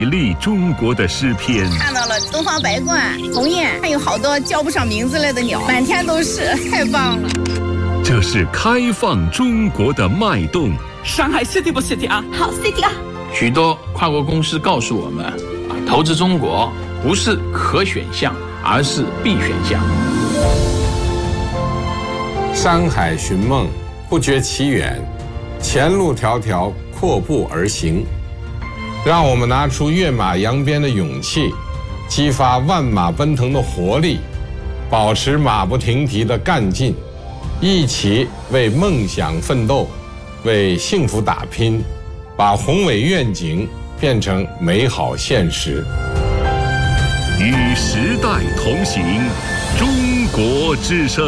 丽中国的诗篇， 看到了东方白鹳、鸿雁，还有好多叫不上名字来的鸟，满天都是，太棒了。 这是开放中国的脉动。 上海 City 不 City 啊？ 好 City 啊！ 许多跨国公司告诉我们，投资中国不是可选项，而是必选项。 山海寻梦，不觉其远，前路迢迢，阔步而行。让我们拿出跃马扬鞭的勇气，激发万马奔腾的活力，保持马不停蹄的干劲，一起为梦想奋斗，为幸福打拼，把宏伟愿景变成美好现实。 与时代同行，中国之声。